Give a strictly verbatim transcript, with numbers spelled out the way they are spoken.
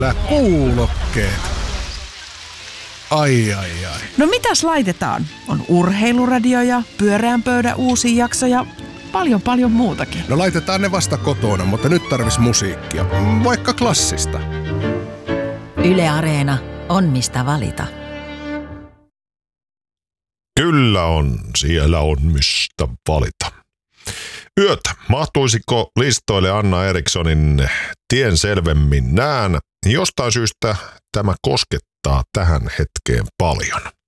Kuulokkeet. Ai, ai, ai. No mitäs laitetaan? On urheiluradioja, pyöreän pöydän uusia jaksoja, paljon paljon muutakin. No laitetaan ne vasta kotona, mutta nyt tarvis musiikkia. Vaikka klassista. Yle Areena on mistä valita. Kyllä on, siellä on mistä valita. Yötä. Mahtuisiko listoille Anna Erikssonin Tien selvemmin nään? Jostain syystä tämä koskettaa tähän hetkeen paljon.